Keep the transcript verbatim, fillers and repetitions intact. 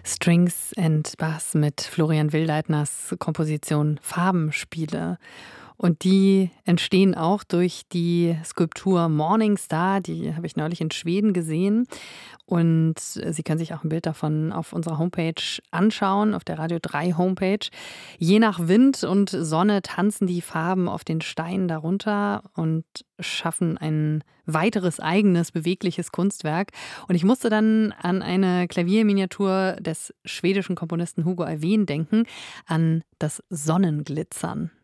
Strings and Bass mit Florian Wildleitners Komposition Farbenspiele. Und die entstehen auch durch die Skulptur Morning Star, die habe ich neulich in Schweden gesehen. Und Sie können sich auch ein Bild davon auf unserer Homepage anschauen, auf der Radio drei Homepage. Je nach Wind und Sonne tanzen die Farben auf den Steinen darunter und schaffen ein weiteres eigenes bewegliches Kunstwerk. Und ich musste dann an eine Klavierminiatur des schwedischen Komponisten Hugo Alfvén denken, an das Sonnenglitzern.